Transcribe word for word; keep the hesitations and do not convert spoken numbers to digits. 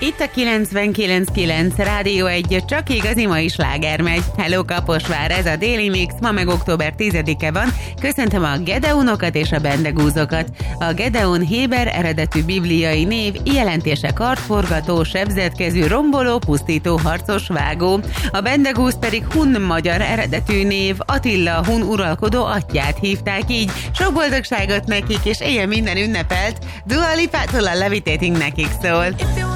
Itt a kilencvenkilenc kilenc Rádió egy, csak igazi mai sláger megy. Hello Kaposvár, ez a Daily Mix, ma meg október tizedike van. Köszöntöm a Gedeunokat és a Bendegúzokat. A Gedeon héber eredetű bibliai név, jelentése kartforgató, sebzetkezű, romboló, pusztító, harcos, vágó. A Bendegúz pedig hun magyar eredetű név, Attila hun uralkodó atyját hívták így. Sok boldogságot nekik, és éljen minden ünnepelt. Dua Lipától a Levitating nekik szól.